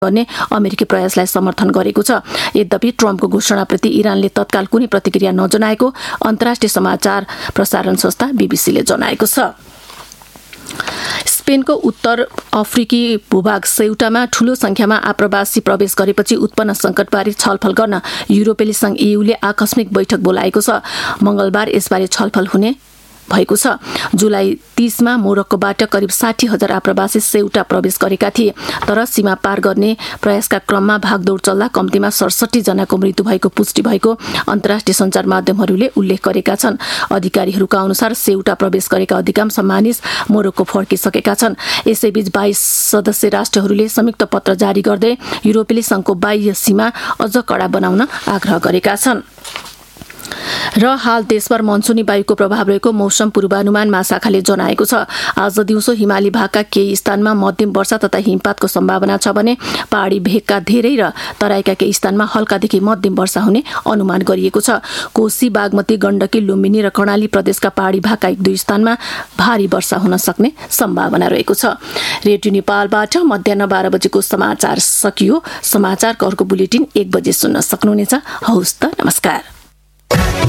गर्ने अमेरिकी प्रयासलाई समर्थन गरेको छ। यद्यपि ट्रम्पको घोषणाप्रति इरानले तत्काल कुनै प्रतिक्रिया नजनाएको अन्तर्राष्ट्रिय समाचार प्रसारण संस्था बीबीसीले जनाएको छ। स्पेनको उत्तर अफ्रिकी भूभाग सेउटामा ठूलो संख्यामा आप्रवासी प्रवेश गरेपछि उत्पन्न संकटबारे छलफल गर्न युरोपेली संघ EUले आकस्मिक बैठक बोलाएको छ। मंगलबार यसबारे छलफल हुने भएको छ। जुलाई 30 मा मोरक्कोबाट करिब 60,000 आप्रवासी सेउटा प्रवेश गरेका थिए, तर सीमा पार गर्ने प्रयासका क्रममा भागदौड चल्दा कम्तीमा 67 जनाको मृत्यु भएको पुष्टि भएको अन्तर्राष्ट्रिय सञ्चार माध्यमहरूले उल्लेख गरेका छन्। अधिकारीहरूका अनुसार सेउटा प्रवेश गरेका अधिकांश मानिस मोरक्को फर्किसकेका छन्। यसैबीच 22 सदस्य राष्ट्रहरूले संयुक्त पत्र जारी गर्दै युरोपेली संघको बाह्य सीमा अझ कडा बनाउन आग्रह गरेका छन्। र हाल देशभर मनसुनी वायुको प्रभाव रहेको मौसम पूर्वानुमान महाशाखाले जनाएको छ। आज दिउँसो हिमाली भागका केही स्थानमा मध्यम वर्षा तथा हिमपातको सम्भावना छ भने पहाडी भेगका धेरै र तराईका केही स्थानमा हल्कादेखि मध्यम वर्षा हुने अनुमान गरिएको छ। कोशी, बागमती, गण्डकी, लुम्बिनी र कर्णाली प्रदेशका पहाडी भागका 1-2 स्थानमा भारी वर्षा हुन सक्ने सम्भावना रहेको छ। रेडियो नेपालबाट मध्याह्न 12 बजेको समाचार सकियो। समाचारको अर्को बुलेटिन 1 बजे सुन्न सक्नुहुनेछ। हवस् त, नमस्कार।